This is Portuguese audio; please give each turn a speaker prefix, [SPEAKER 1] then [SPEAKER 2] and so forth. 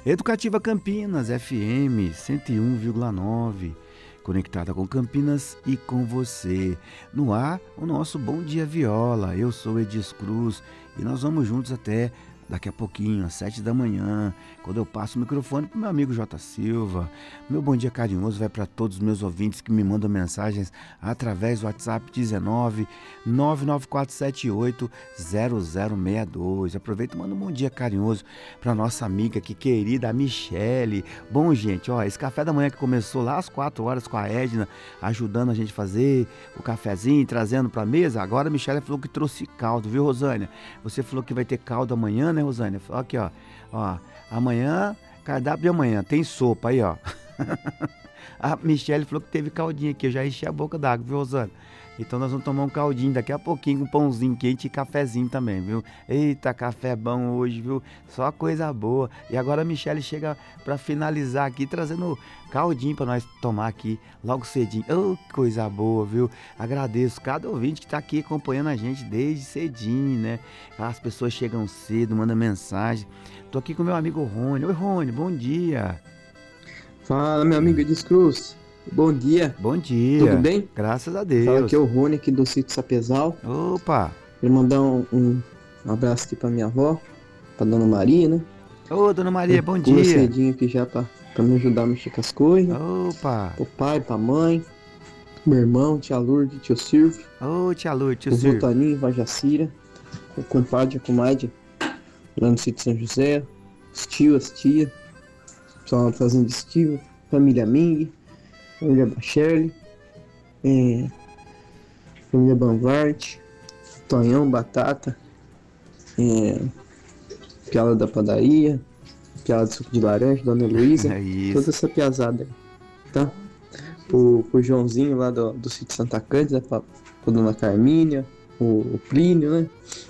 [SPEAKER 1] Educativa Campinas, FM 101,9. Conectada com Campinas e com você. No ar, o nosso Bom Dia Viola. Eu sou Edis Cruz e nós vamos juntos até daqui a pouquinho, às 7 da manhã, quando eu passo o microfone para o meu amigo J. Silva. Meu bom dia carinhoso vai para todos os meus ouvintes que me mandam mensagens através do WhatsApp 19 99478 0062. Aproveita e manda um bom dia carinhoso para nossa amiga aqui querida, a Michele. Bom, gente, ó, esse café da manhã que começou lá às 4 horas com a Edna, ajudando a gente a fazer o cafezinho, trazendo para a mesa. Agora a Michele falou que trouxe caldo, viu, Rosânia? Você falou que vai ter caldo amanhã, né, Rosânia? Aqui, ó, amanhã, cardápio de amanhã, tem sopa aí, ó. A Michele falou que teve caldinho aqui, eu já enchi a boca d'água, viu, Rosânia? Então nós vamos tomar um caldinho daqui a pouquinho, com pãozinho quente e cafezinho também, viu? Eita, café bom hoje, viu? Só coisa boa. E agora a Michele chega para finalizar aqui, trazendo caldinho para nós tomar aqui logo cedinho. Oh, coisa boa, viu? Agradeço cada ouvinte que está aqui acompanhando a gente desde cedinho, né? As pessoas chegam cedo, mandam mensagem. Tô aqui com meu amigo Rony. Oi, Rony, bom dia.
[SPEAKER 2] Fala, meu amigo Edis Cruz. Bom dia.
[SPEAKER 1] Bom dia.
[SPEAKER 2] Tudo bem?
[SPEAKER 1] Graças a Deus.
[SPEAKER 2] Fala, aqui é o Rony, aqui do sítio Sapezal.
[SPEAKER 1] Opa.
[SPEAKER 2] Quero mandar um abraço aqui pra minha avó, pra Dona Maria, né?
[SPEAKER 1] Ô, Dona Maria, bom
[SPEAKER 2] dia.
[SPEAKER 1] Cedinho
[SPEAKER 2] aqui já pra me ajudar a mexer com as coisas.
[SPEAKER 1] Opa.
[SPEAKER 2] Pro pai, pra mãe, meu irmão, tia Lourdes, tio Silvio.
[SPEAKER 1] Ô, tia Lourdes, tio
[SPEAKER 2] Silvio. O
[SPEAKER 1] Silvio.
[SPEAKER 2] Toninho, a Jacira, o compadre, a comadre, lá no sítio São José, os tios, as tias, pessoal fazendo estilo, família Ming, família Bacherli, família Banvart, Tonhão, Batata, piala da padaria, piala de suco de laranja, Dona Luísa, toda essa piazada aí, tá? Pro Joãozinho lá do sítio Santa Cândida, pra Dona Carmínia, o Plínio, né?